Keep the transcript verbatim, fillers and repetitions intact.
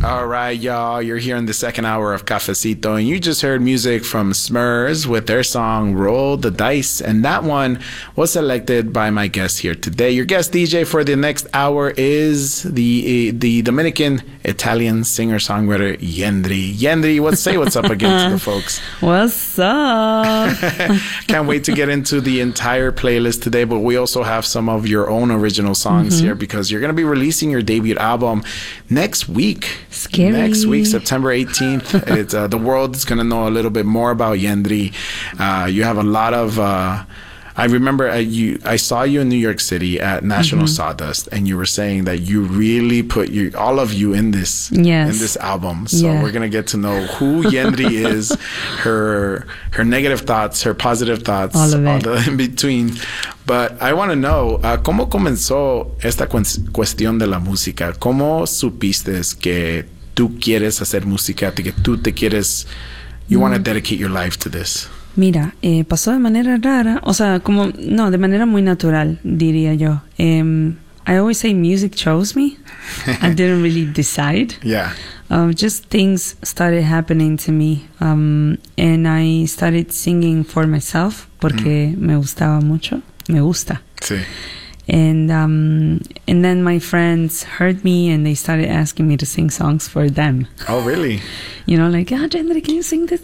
All right, y'all. You're here in the second hour of Cafecito, and you just heard music from Smurs with their song Roll the Dice, and that one was selected by my guest here today. Your guest D J for the next hour is the the Dominican Italian singer-songwriter Yendri. Yendri, what's say what's up again to the folks? What's up? Can't wait to get into the entire playlist today, but we also have some of your own original songs mm-hmm. here because you're going to be releasing your debut album next week. Scary. Next week, September eighteenth. It's, uh, the world is going to know a little bit more about Yendri. Uh, you have a lot of... Uh, I remember uh, you. I saw you in New York City at National mm-hmm. Sawdust, and you were saying that you really put you, all of you in this yes. in this album. So yeah. we're gonna get to know who Yendri is, her her negative thoughts, her positive thoughts, all of it, all the in between. But I want to know uh, cómo comenzó esta cu- cuestión de la música. ¿Cómo supiste que tú quieres hacer música, que tú te quieres, you mm. want to dedicate your life to this? Mira, eh, pasó de manera rara, o sea, como, no, de manera muy natural, diría yo. Um, I always say music chose me. I didn't really decide. Yeah. Um, just things started happening to me. Um, and I started singing for myself porque mm. me gustaba mucho. Me gusta. Sí. And um, and then my friends heard me and they started asking me to sing songs for them. Oh, really? You know, like, ah, oh, Yendri, can you sing this